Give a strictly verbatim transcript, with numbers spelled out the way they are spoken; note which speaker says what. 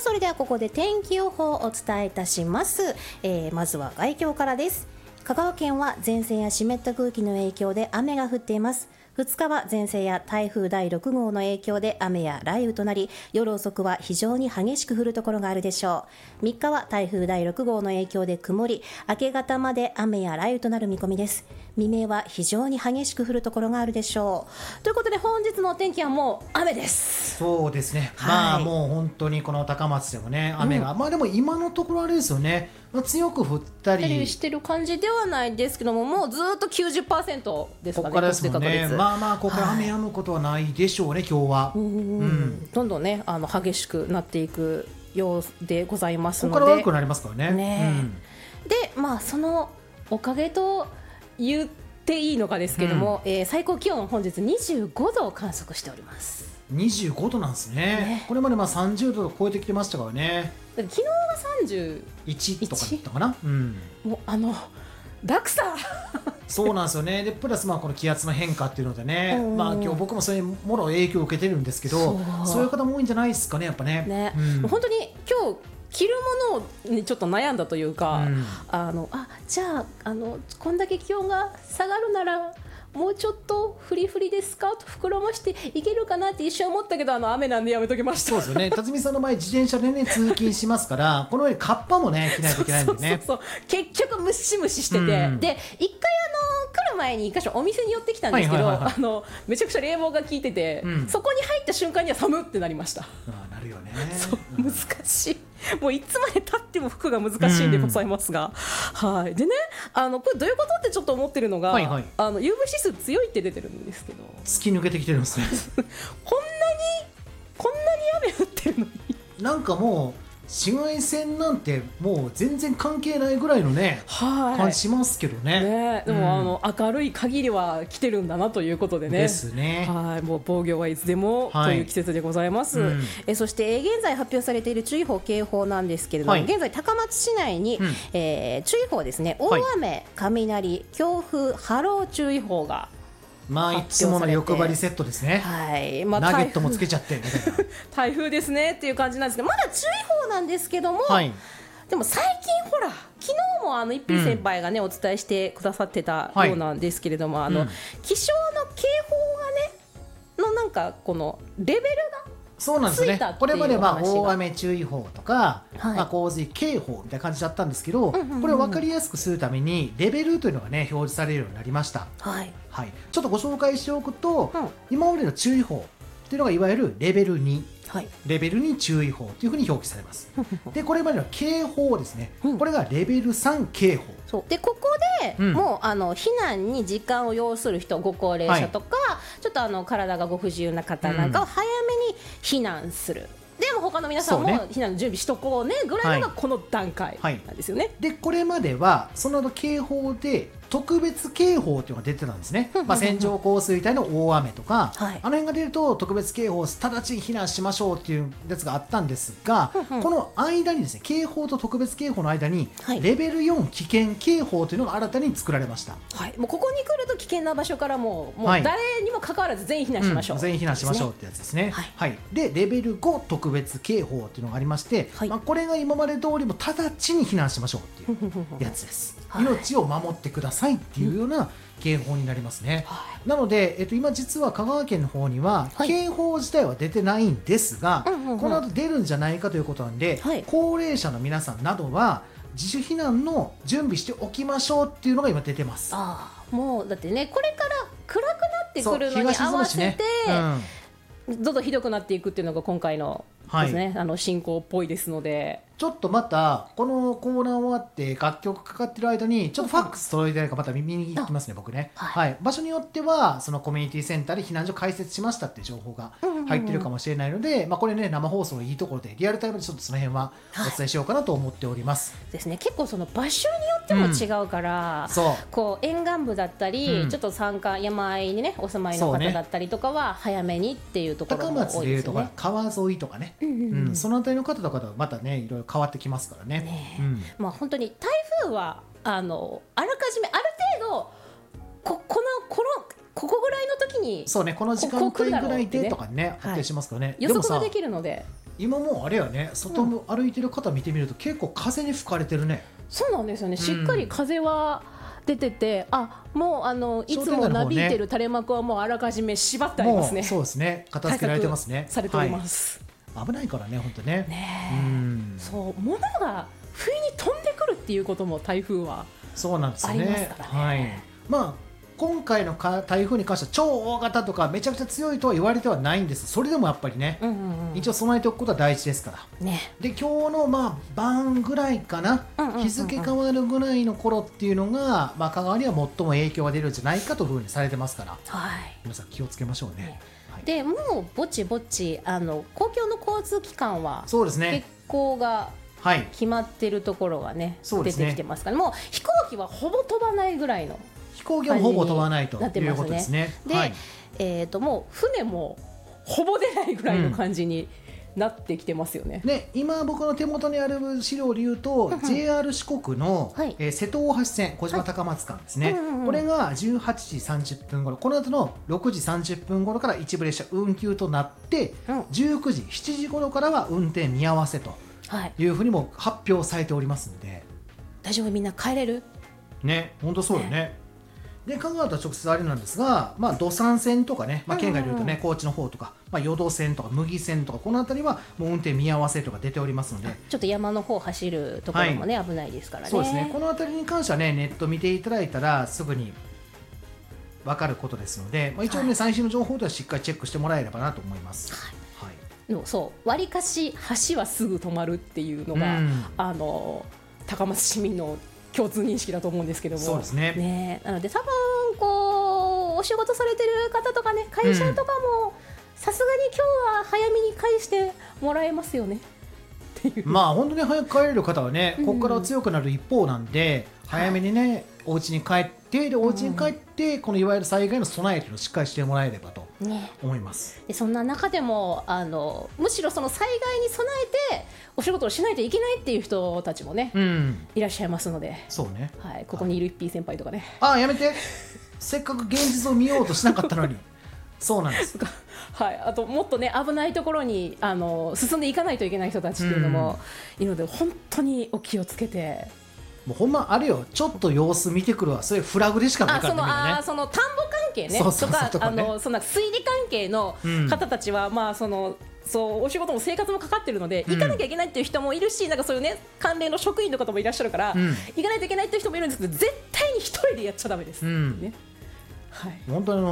Speaker 1: それではここで天気予報をお伝えいたします、えー、まずは概況からです。香川県は前線や湿った空気の影響で雨が降っています。ふつかは前線や台風だいろくごうの影響で雨や雷雨となり、夜遅くは非常に激しく降るところがあるでしょう。みっかは台風だいろくごうの影響で曇り、明け方まで雨や雷雨となる見込みです。未明は非常に激しく降るところがあるでしょう。ということで本日のお天気はもう雨です。
Speaker 2: そうですね、
Speaker 1: はい、
Speaker 2: まあもう本当にこの高松でもね雨が、うん、まあでも今のところあれですよね、まあ、強く降ったり
Speaker 1: してる感じではないですけども、もうずっと きゅうじゅっパーセント ですかね。
Speaker 2: ここからですもんね。まあまあここから雨止むことはないでしょうね、はい、今日は。うん、うん、
Speaker 1: どんどんねあの激しくなっていくようでございますので、
Speaker 2: ここから悪くなりますからね。
Speaker 1: ね、うん、でまあそのおかげと言っていいのかですけども、うん、えー、最高気温本日にじゅうごどを観測しております。
Speaker 2: にじゅうごどなんです ね, ねこれまでまあさんじゅうどを超えてきてましたからね。
Speaker 1: だって昨日がさんじゅういち
Speaker 2: とかだったかな、うん、
Speaker 1: もうあの落差
Speaker 2: そうなんですよね。でプラスまあこの気圧の変化っていうのでね、まあ今日僕もそういうもの影響を受けてるんですけど、そうそういう方も多いんじゃないですかね、やっぱね。
Speaker 1: ね、うん、本当に今日着るものにちょっと悩んだというか、うん、あのあじゃあ、あのこんだけ気温が下がるならもうちょっとフリフリでスカート膨らましていけるかなって一瞬思ったけど、あの雨なんでやめときました。
Speaker 2: そうですよね。辰巳さんの場合自転車でね通勤しますからこの上にカッパもね着ないといけないんでね。
Speaker 1: そうそうそう結局ムシムシしてて、うん、で一回あの来る前に一箇所お店に寄ってきたんですけど、あのめちゃくちゃ冷房が効いてて、うん、そこに入った瞬間には寒ってなりました。
Speaker 2: あなるよね。
Speaker 1: そう難しい。もういつまで経っても服が難しいんでございますが、うん、はいでねあのこれどういうことってちょっと思ってるのが、はいはい、あの ユーブイ 指数強いって出てるんですけど、
Speaker 2: 突き抜けてきてるんですね
Speaker 1: こんなにこんなに雨降ってるのに
Speaker 2: なんかもう紫外線なんてもう全然関係ないぐらいのね、はい、感じしますけどね。
Speaker 1: ねでも、うん、あの明るい限りは来てるんだなということでね。
Speaker 2: ですね。
Speaker 1: はいもう防御はいつでも、はい、という季節でございます、うん、えそして現在発表されている注意報警報なんですけれども、はい、現在高松市内に、うんえー、注意報ですね、大雨、はい、雷強風波浪注意報が
Speaker 2: まあいつもの欲張りセットですね。
Speaker 1: はいまあ、
Speaker 2: ナゲットもつけちゃって
Speaker 1: 台風ですねっていう感じなんですけど、まだ注意報なんですけども、はい、でも最近ほら昨日もあの一品先輩がね、うん、お伝えしてくださってたようなんですけれども、はい、あの、うん、気象の警報がねのなんかこのレベルが
Speaker 2: そうなんですね。これまでは大雨注意報とか、はいまあ、洪水警報みたいな感じだったんですけど、うんうんうん、これを分かりやすくするためにレベルというのがね表示されるようになりました、はいはい、ちょっとご紹介しておくと、うん、今までの注意報っていうのがいわゆるレベルに、はい、レベルに注意報というふうに表記されますでこれまでの警報ですね、うん、これがレベルさん警報。
Speaker 1: そうでここで、うん、もうあの避難に時間を要する人、ご高齢者とか、はい、ちょっとあの体がご不自由な方なんかを早めに避難する、うん、でも他の皆さんも避難の準備しとこうねぐらいのがこの段階なんですよね、はいはい、
Speaker 2: でこれまではその警報で特別警報というのが出てたんですねまあ線状降水帯の大雨とか、はい、あの辺が出ると特別警報直ちに避難しましょうっていうやつがあったんですがこの間にですね警報と特別警報の間にレベルよん危険警報というのが新たに作られました、
Speaker 1: はい、もうここに来ると危険な場所からもう、もう誰にも関わらず全員避難しましょう、
Speaker 2: うん、全員避難しましょうってやつですね、はいはい、でレベルご特別警報っていうのがありまして、はいまあ、これが今まで通りも直ちに避難しましょうっていうやつですはい、命を守ってくださいっていうような警報になりますね、はい、なので、えっと、今実は香川県の方には警報自体は出てないんですが、はい、この後出るんじゃないかということなんで、はい、高齢者の皆さんなどは自主避難の準備しておきましょうっていうのが今出てます。
Speaker 1: あもうだってねこれから暗くなってくるのに合わせて、ねうん、どんどんひどくなっていくっていうのが今回のですね、はい、あの進行っぽいですので
Speaker 2: ちょっとまたこのコーナー終わって楽曲かかってる間にちょっとファックス届いてないかまた見に行きますね僕ね、はいはい、場所によってはそのコミュニティセンターで避難所開設しましたっていう情報が入ってるかもしれないので、まあ、これね生放送のいいところでリアルタイムでちょっとその辺はお伝えしようかなと思っております、はい、
Speaker 1: ですね。結構その場所によっても違うから、うん、そうこう沿岸部だったり、うん、ちょっと山間山あいにねお住まいの方だったりとかは早めにっていうところも多いですよね。高松でいうとか川沿いとかね、うんうんうん、そのあたりの方とかとまたねいろいろ変わってきますからね。ねうんまあ、本当に台風はあのあらかじめある程度 こ, このこのここぐらいの時に
Speaker 2: そうねこの時間帯ぐらいでとかね発表しますからね、
Speaker 1: はい、予測ができるので
Speaker 2: 今もうあれやね、外を歩いてる方見てみると結構風に吹かれてるね。
Speaker 3: そうなんですよね、しっかり風は出てて、うん、あもうあのいつもなびいてる垂れ幕はもうあらかじめ縛ってありますね。
Speaker 2: そうですね、片付けられてますね。
Speaker 3: されております、
Speaker 2: はい、危ないからね本当ね。
Speaker 3: ねえ、うん、そう物が不意に飛んでくるっていうことも台風は
Speaker 2: そうなんですよね。
Speaker 3: ありますからね。
Speaker 2: はい、まあ今回のか台風に関しては超大型とかめちゃくちゃ強いとは言われてはないんです。それでもやっぱりね、うんうんうん、一応備えておくことは大事ですから、ね、で今日のまあ晩ぐらいかな、うんうんうんうん、日付変わるぐらいの頃っていうのが、まあ、香川には最も影響が出るんじゃないかというふうにされてますから、はい、皆さん気をつけましょうね。ね、
Speaker 1: はい、でもうぼちぼちあの公共の交通機関は
Speaker 2: そうですね、
Speaker 1: 欠航が決まってるところがね、はい、出てきてますから、ね、もう飛行機はほぼ飛ばないぐらいの
Speaker 2: 飛行機はほぼ飛ばないということですね。
Speaker 1: で、はい、えー、ともう船もほぼ出ないぐらいの感じになってきてますよね。
Speaker 2: うん、で今僕の手元にある資料でいうとジェイアール 四国の、はい、えー、瀬戸大橋線小島高松間ですね、はい、うんうんうん、これがじゅうはちじさんじゅっぷん頃、この後のろくじさんじゅっぷん頃から一部列車運休となって、うん、じゅうくじしちじ頃からは運転見合わせというふうにも発表されておりますので、
Speaker 1: 大丈夫、みんな帰れる
Speaker 2: ね、本当そうよね。ねで香川とは直接あれなんですが、まあ、土山線とかね、まあ、県外でいうとね、高知の方とか、まあ、淀線とか麦線とかこの辺りはもう運転見合わせとか出ておりますので、
Speaker 1: ちょっと山の方走るところもね、はい、危ないですからね。
Speaker 2: そうですね、この辺りに関してはねネット見ていただいたらすぐに分かることですので、まあ、一応ね、はい、最新の情報ではしっかりチェックしてもらえればなと思います。はい
Speaker 1: はい、そう割かし橋はすぐ止まるっていうのが、うん、あの高松市民の共通認識だと思うんですけども、
Speaker 2: そうですね。
Speaker 1: ね、なので多分こうお仕事されてる方とかね、会社とかもさすがに今日は早めに返してもらえますよねっていう。
Speaker 2: まあ本当に早く帰れる方はね、ここから強くなる一方なんで、うん、早めにね、はい、お家に帰ってでお家に帰って、うん、このいわゆる災害の備えというのをしっかりしてもらえればと思います。
Speaker 1: ね、でそんな中でもあのむしろその災害に備えてお仕事をしないといけないっていう人たちもね、うん、いらっしゃいますので、
Speaker 2: そうね、
Speaker 1: はい、ここにいる一匹先輩とかね、
Speaker 2: ああやめてせっかく現実を見ようとしなかったのにそうなんです
Speaker 1: はい、あともっとね危ないところにあの進んでいかないといけない人たちっていうのもいるので、本当にお気をつけて。
Speaker 2: もうほんまあれよ、ちょっと様子見てくるわ、それフラグでしかないからね。
Speaker 1: あその田んぼ関係ね、とかあのそんな水利関係の方たちは、うん、まあそのそうお仕事も生活もかかってるので、うん、行かなきゃいけないっていう人もいるし、なんかそういうね関連の職員の方もいらっしゃるから、うん、行かないといけないっていう人もいるんですけど、絶対に一人でやっちゃダメです、うん、ね、はい、
Speaker 2: 本当に